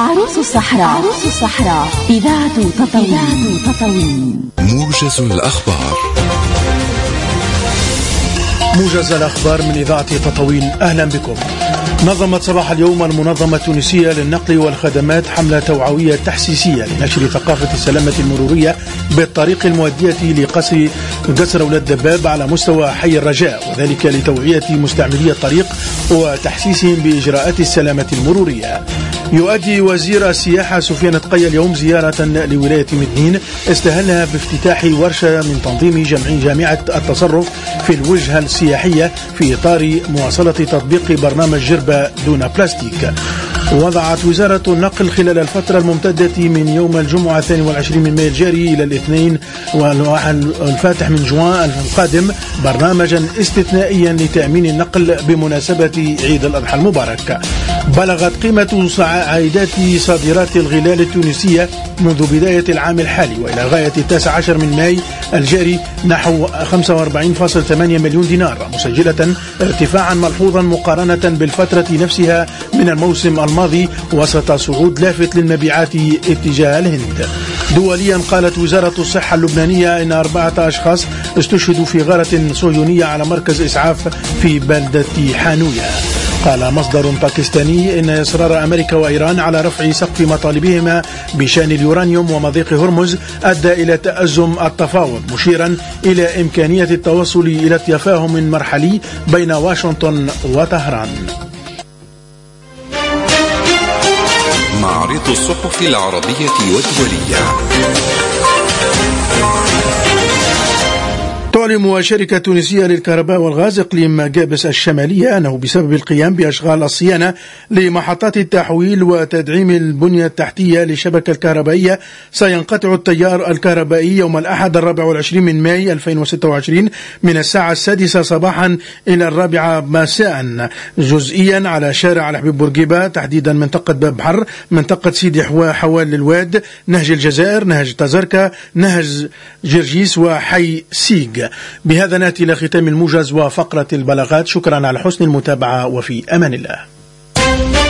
عروس الصحراء إذاعة تطاوين. موجز الأخبار. موجز الأخبار من إذاعة تطاوين. أهلا بكم. نظمت صباح اليوم المنظمة التونسية للنقل والخدمات حملة توعوية تحسيسية لنشر ثقافة السلامة المرورية بالطريق المؤدية لقصر أولاد دباب على مستوى حي الرجاء، وذلك لتوعية مستعملي الطريق وتحسيسهم بإجراءات السلامة المرورية. يؤدي وزير السياحة سفيان تقي اليوم زيارة لولاية مدنين استهلها بافتتاح ورشة من تنظيم جامعة التصرف في الوجهة السياحية في إطار مواصلة تطبيق برنامج جربة دون بلاستيك. وضعت وزارة النقل خلال الفترة الممتدة من يوم الجمعة 22 من مايو الجاري إلى الاثنين والفاتح من جوان القادم برنامجا استثنائيا لتأمين النقل بمناسبة عيد الأضحى المبارك. بلغت قيمة عائدات صادرات الغلال التونسية منذ بداية العام الحالي وإلى غاية 19 من مايو الجاري نحو 45.8 مليون دينار، مسجلة ارتفاعا ملحوظا مقارنة بالفترة نفسها من الموسم الماضي وسط صعود لافت للمبيعات اتجاه الهند. دوليا قالت وزارة الصحة اللبنانية إن 4 أشخاص استشهدوا في غارة صهيونية على مركز إسعاف في بلدة حانوية. قال مصدر باكستاني إن إصرار أمريكا وإيران على رفع سقف مطالبهما بشأن اليورانيوم ومضيق هرمز أدى إلى تأزم التفاوض، مشيرا إلى إمكانية التوصل إلى تفاهم مرحلي بين واشنطن وطهران. معرض الصحف العربية والدولية. تعلم شركة تونسية للكهرباء والغاز إقليم جابس الشمالية أنه بسبب القيام بأشغال الصيانة لمحطات التحويل وتدعيم البنية التحتية للشبكة الكهربائية سينقطع التيار الكهربائي يوم الأحد 24 من مايو 2026 من الساعة 6 صباحا إلى 4 مساء جزئيا على شارع الحبيب بورقيبة، تحديدا منطقة باب بحر، منطقة سيدي حوال الواد، نهج الجزائر، نهج تزركة، نهج جرجيس وحي سيج. بهذا نأتي إلى ختام الموجز وفقرة البلاغات. شكرا على حسن المتابعة وفي أمان الله.